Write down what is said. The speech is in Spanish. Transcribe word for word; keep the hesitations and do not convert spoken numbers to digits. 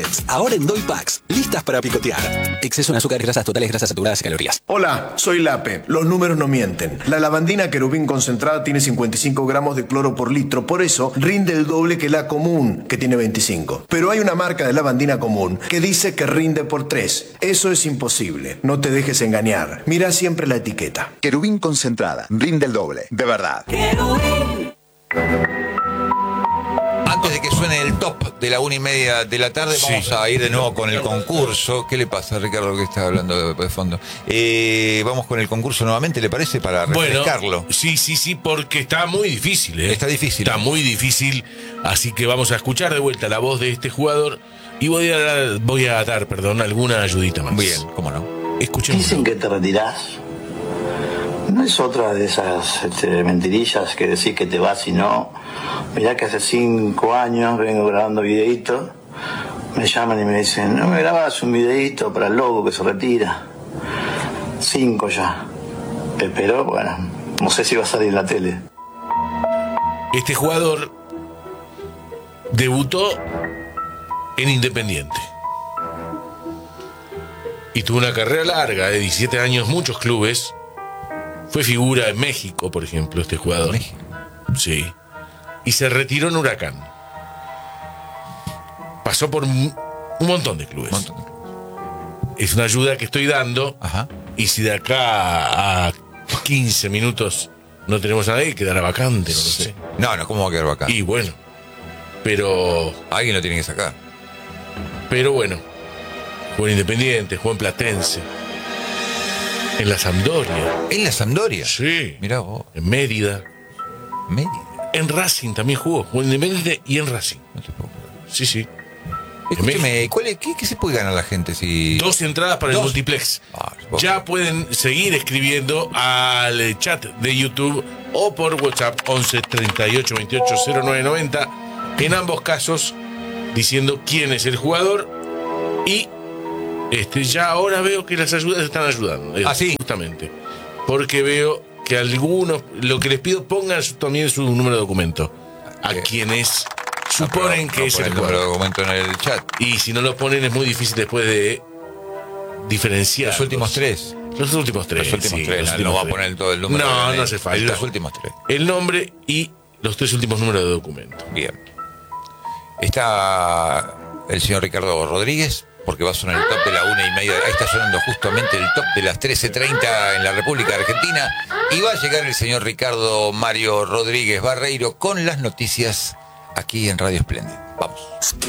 Ahora en Doy Packs, listas para picotear. Exceso en azúcar, grasas totales, grasas saturadas y calorías. Hola, soy Lape. Los números no mienten. La lavandina querubín concentrada tiene cincuenta y cinco gramos de cloro por litro, por eso rinde el doble que la común, que tiene veinticinco. Pero hay una marca de lavandina común que dice que rinde por tres. Eso es imposible. No te dejes engañar. Mira siempre la etiqueta. Querubín concentrada, rinde el doble, de verdad. Querubín. Antes de que suene el top de la una y media de la tarde, vamos sí. a ir de nuevo con el concurso. ¿Qué le pasa, Ricardo, que está hablando de fondo? Eh, vamos con el concurso nuevamente, ¿le parece? Para refrescarlo. Bueno, sí, sí, sí, porque está muy difícil, ¿eh? Está difícil. Está muy difícil, así que vamos a escuchar de vuelta la voz de este jugador y voy a dar, voy a dar perdón, alguna ayudita más. Bien, cómo no. Escuchemos. Dicen que te retirás. ¿No es otra de esas este, mentirillas que decís que te vas y no? Mirá que hace cinco años vengo grabando videitos, me llaman y me dicen, no me grabas un videito para el loco que se retira. Cinco ya. Pero bueno, no sé si va a salir en la tele. Este jugador debutó en Independiente y tuvo una carrera larga de diecisiete años, muchos clubes. Fue figura en México, por ejemplo, este jugador. ¿México? Sí. Y se retiró en Huracán. Pasó por un montón de clubes. Montón de clubes. Es una ayuda que estoy dando. Ajá. Y si de acá a quince minutos no tenemos a nadie, quedará vacante, no lo sé. No, no, ¿cómo va a quedar vacante? Y bueno, pero... alguien lo tiene que sacar. Pero bueno, jugó en Independiente, jugó en Platense. En la Sampdoria. ¿En la Sampdoria? Sí. Mirá vos. En Mérida. Mérida. En Racing también jugó. Jugó en Independiente y en Racing. No te puedo creer. Sí, sí. Escúcheme, ¿cuál es, qué, ¿qué se puede ganar la gente si...? Dos entradas para Dos. el multiplex. Ah, ya pueden seguir escribiendo al chat de YouTube o por WhatsApp once treinta y ocho veintiocho cero nueve noventa. En ambos casos, diciendo quién es el jugador y... Este, ya ahora veo que las ayudas están ayudando. Ah, sí. Justamente. Porque veo que algunos, lo que les pido, pongan también su número de documento. A ¿Qué? Quienes suponen no, que no es el, el número de documento en el chat. Y si no lo ponen es muy difícil después de diferenciar. Los últimos tres. Los últimos tres. Los últimos sí, tres. Los No, últimos no va tres. a poner todo el número. No, de, no hace falta. Los últimos tres. El nombre y los tres últimos números de documento. Bien. Está el señor Ricardo Rodríguez, porque va a sonar el top de la una y media. Ahí está sonando justamente el top de las trece treinta en la República Argentina. Y va a llegar el señor Ricardo Mario Rodríguez Barreiro con las noticias aquí en Radio Esplendid. Vamos.